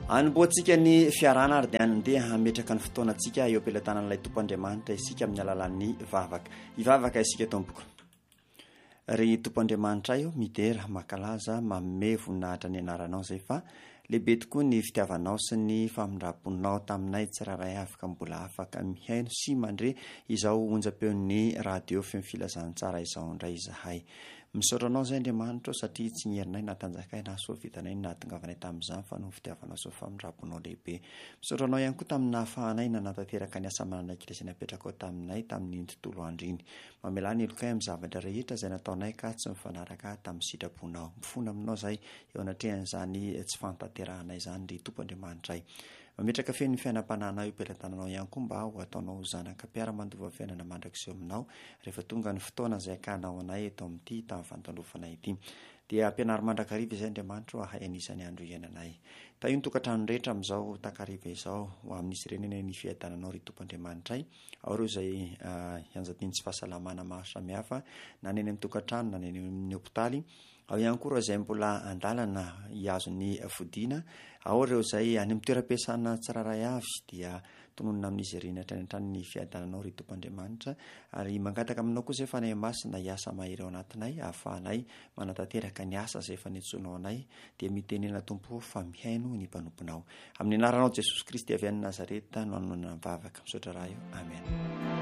Anomboantsika ny fiarana ary dia andeha hametraka ny fotoanantsika eo am-pelantanan'ilay tompoandriamanitra isika amin'ny alalan'ny vavaka. Ivavaka isika tompoko. Ry tompoandriamanitra io midera makalaza manome voninahitra ny anaranao izay fa lehibe tokoa ny fitiavanao sy ny famindraponao taminay tsiraray afaka mbola afaka mihaino sy mandre izao onjam-peon'ny radio feo filazantsara izao indray izahay. Misaotra anao izay Andriamanitra satria tsy nierinay natanjakanay na soavitanay nahatongavanay tamin'izany fa no fitiavanao sy famindraponao lehibe. Misaotra anao ihany koa tamin'ny nahafahanay nanatanteraka ny asa mananakitra izay napetraka ao taminay tamin'ny tontolo andro iny. Mamelà ny elokay amin'ny zavatra rehetra izay nataonay ka tsy mifanaraka tamin'ny sitraponao. Mifona aminao izay eo anatrehan'izany tsy fantaterahanay izany ry Tompo Andriamanitra ay. Mametraka feno ny fiainam-pananao io pelantananao ihany koa mba ho ataonao zanaka mpiara-mandova fiainana mandrakizeo aminao rehefa tonga ny fotoana izay akanao anay eto amin'ity tamin'ny fanontandrofanay ity. Dia ampianary mandrakariva izay Andriamanitra ahay anisan'ny andro iainanay. Taio ny tokantrano rehetra amin'izao takariva izao ho amin'izy ireny ny fiadananao ry Tompo Andriamanitra ay. Ao ireo izay hianjadiany tsy fahasalamana maro samihafa na ny eny amin'ny tokantrano na ny eny amin'ny hopitaly. Ao ihany koa ireo izay mbola andalana hiazo ny fodiana. Ao ireo izay any amin'ny toeram-piasana tsiraray avy dia tononona amin'izy ireny hatrany ny fiadananao ry Tompo Andriamanitra ary mangataka aminao koa izay fanahy masina hiasa mahery ao anatinay ahafahanay manatanteraka ny asa izay efa niantsoanao anay dia mitenena Tompo fa mihaino ny mpanomponao. Amin'ny anaranao Jesosy Kristy avy any Nazareta no anona mivavaka misaotra raha io. Amen.